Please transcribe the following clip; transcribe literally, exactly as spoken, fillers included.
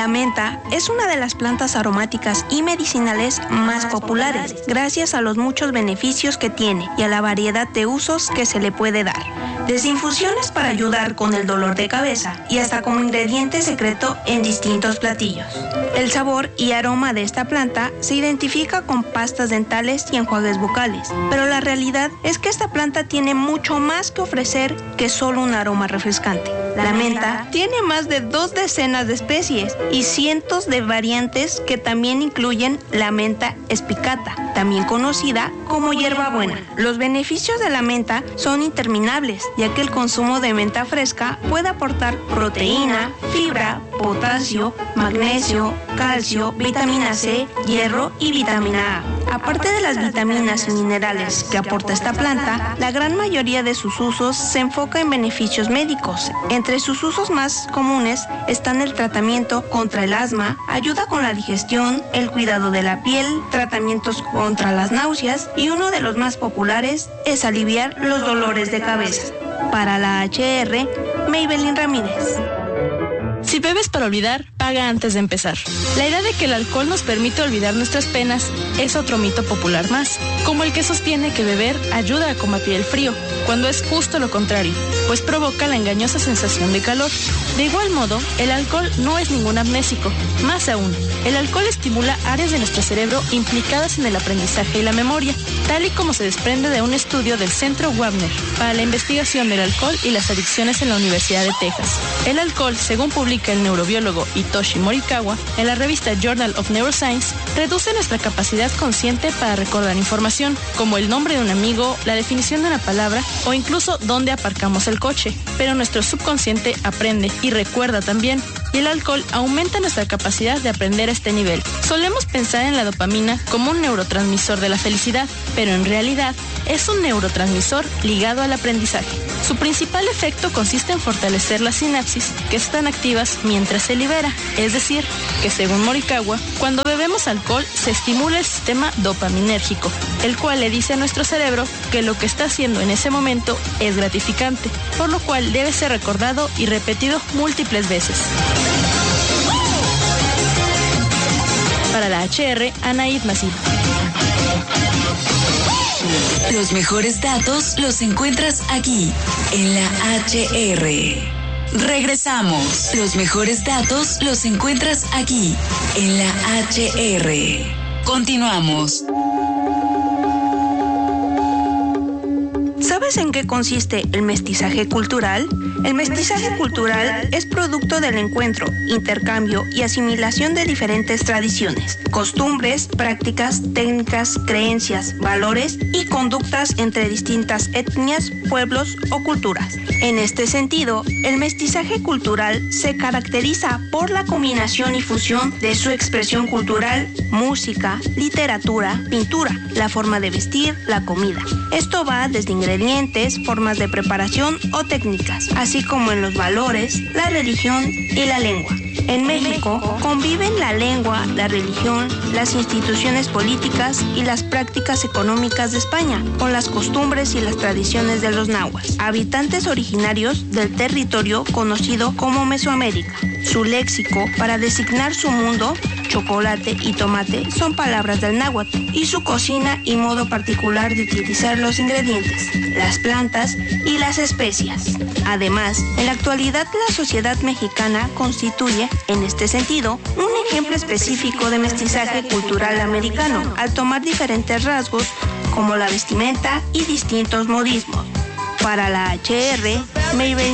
La menta es una de las plantas aromáticas y medicinales más populares, gracias a los muchos beneficios que tiene y a la variedad de usos que se le puede dar. Desde infusiones para ayudar con el dolor de cabeza y hasta como ingrediente secreto en distintos platillos. El sabor y aroma de esta planta se identifica con pastas dentales y enjuagues bucales, pero la realidad es que esta planta tiene mucho más que ofrecer que solo un aroma refrescante. La menta tiene más de dos decenas de especies y cientos de variantes que también incluyen la menta espicata, también conocida como hierbabuena. Los beneficios de la menta son interminables, ya que el consumo de menta fresca puede aportar proteína, fibra, potasio, magnesio, calcio, vitamina C, hierro y vitamina A. Aparte de las vitaminas y minerales que aporta esta planta, la gran mayoría de sus usos se enfoca en beneficios médicos. Entre sus usos más comunes están el tratamiento contra el asma, ayuda con la digestión, el cuidado de la piel, tratamientos contra las náuseas y uno de los más populares es aliviar los dolores de cabeza. Para la H R, Maybelline Ramírez. Si bebes para olvidar, paga antes de empezar. La idea de que el alcohol nos permite olvidar nuestras penas es otro mito popular más, como el que sostiene que beber ayuda a combatir el frío, cuando es justo lo contrario, pues provoca la engañosa sensación de calor. De igual modo, el alcohol no es ningún amnésico. Más aún, el alcohol estimula áreas de nuestro cerebro implicadas en el aprendizaje y la memoria, tal y como se desprende de un estudio del Centro Wagner para la investigación del alcohol y las adicciones en la Universidad de Texas. El alcohol, según publica el neurobiólogo Hitoshi Morikawa en la revista Journal of Neuroscience, reduce nuestra capacidad consciente para recordar información, como el nombre de un amigo, la definición de una palabra o incluso dónde aparcamos el coche. Pero nuestro subconsciente aprende y recuerda también, y el alcohol aumenta nuestra capacidad de aprender a este nivel. Solemos pensar en la dopamina como un neurotransmisor de la felicidad, pero en realidad es un neurotransmisor ligado al aprendizaje. Su principal efecto consiste en fortalecer las sinapsis que están activas mientras se libera, es decir, que según Morikawa, cuando bebemos alcohol se estimula el sistema dopaminérgico, el cual le dice a nuestro cerebro que lo que está haciendo en ese momento es gratificante, por lo cual debe ser recordado y repetido múltiples veces. Para la H R, Anaid Masip. Los mejores datos los encuentras aquí, en la H R. Regresamos. Los mejores datos los encuentras aquí, en la H R. Continuamos. ¿Sabes en qué consiste el mestizaje cultural? El mestizaje cultural es producto del encuentro, intercambio y asimilación de diferentes tradiciones, costumbres, prácticas, técnicas, creencias, valores y conductas entre distintas etnias, pueblos o culturas. En este sentido, el mestizaje cultural se caracteriza por la combinación y fusión de su expresión cultural, música, literatura, pintura, la forma de vestir, la comida. Esto va desde ingredientes, formas de preparación o técnicas, así como en los valores, la religión y la lengua. En México conviven la lengua, la religión, las instituciones políticas y las prácticas económicas de España, con las costumbres y las tradiciones de los náhuatl, habitantes originarios del territorio conocido como Mesoamérica. Su léxico para designar su mundo, chocolate y tomate, son palabras del náhuatl, y su cocina y modo particular de utilizar los ingredientes, las plantas y las especias. Además, en la actualidad la sociedad mexicana constituye, en este sentido, un ejemplo específico de mestizaje cultural americano, al tomar diferentes rasgos como la vestimenta y distintos modismos. Para la H R, Maybelline